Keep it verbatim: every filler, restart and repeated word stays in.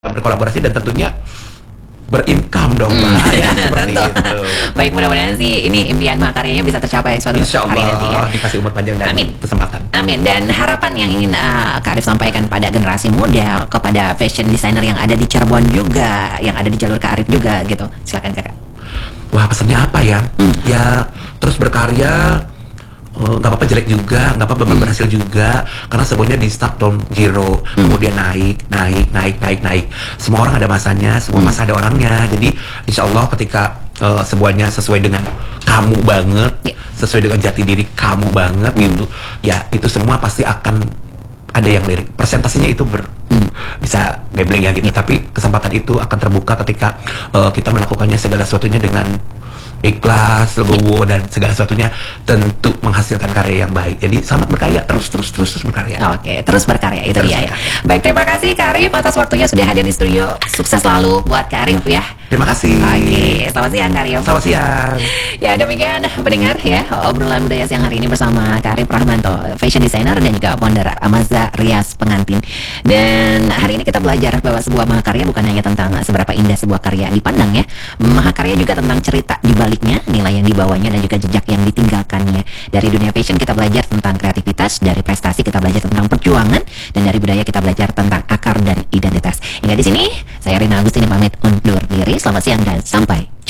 berkolaborasi dan tentunya berincome dong, Hmm, Mbak. Ya, seperti tentu. itu. Baik, mudah-mudahan sih ini impian Mahakaryanya bisa tercapai suatu Insya hari nanti ya. Allah dikasih umur panjang dan Amin. kesempatan. Amin. Dan harapan yang ingin uh, Kak Arif sampaikan pada generasi muda, kepada fashion designer yang ada di Cirebon juga, yang ada di jalur Kak Arif juga gitu. Silakan Kakak. Wah, pesannya apa ya? Hmm. Ya terus berkarya, eh, nggak apa-apa jelek juga, nggak apa-apa Hmm. berhasil juga, karena semuanya di start from zero, Hmm. kemudian naik, naik, naik, naik, naik. Semua orang ada masanya, semua Hmm. masa ada orangnya. Jadi insya Allah ketika eh, semuanya sesuai dengan kamu banget, Ya. sesuai dengan jati diri kamu banget gitu, ya itu semua pasti akan ada yang lirik. Persentasenya itu ber, bisa gambling ya gitu, tapi kesempatan itu akan terbuka ketika eh, kita melakukannya segala sesuatunya dengan ikhlas, legowo, dan segala sesuatunya tentu menghasilkan karya yang baik. Jadi selamat berkarya, terus terus terus terus berkarya. Oke, terus berkarya itu Terus dia ya. berkarya. Baik, terima kasih Kak Arif atas waktunya sudah hadir di studio. Sukses selalu buat Kak Arif ya. Terima kasih. Oke, selamat siang Kak Arif. Selamat siang. Ya, demikian pendengar ya obrolan budaya siang hari ini bersama Kak Arif Rahmanto, fashion designer dan juga founder Amaza Rias Pengantin. Dan hari ini kita belajar bahwa sebuah mahakarya bukan hanya tentang seberapa indah sebuah karya dipandang ya. Mahakarya juga tentang cerita di baliknya, nilai yang dibawanya dan juga jejak yang ditinggalkannya. Dari dunia fashion kita belajar tentang kreativitas, dari prestasi kita belajar tentang perjuangan, dan dari budaya kita belajar tentang akar dan identitas. Hingga di sini saya Rina Agustini pamit undur diri. Selamat siang dan sampai jumpa.